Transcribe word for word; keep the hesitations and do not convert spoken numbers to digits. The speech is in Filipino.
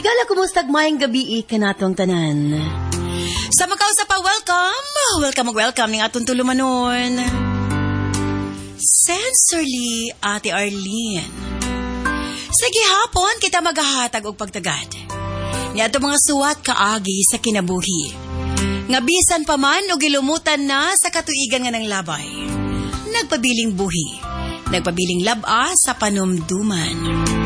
Higala, kumusta mayang gabi kanatong tanan? Sa makaw sa pa, welcome. Welcome og welcome ning atong tulumanon. Sensorly, Ate Arlene. Sa gihapon, kita maghahatag og pagtagad. Niadto mga suwat kaagi sa kinabuhi. Nga bisan pa man o gilumutan na sa katuigan nga ng labay. Nagpabiling buhi. Nagpabiling laba sa panumduman.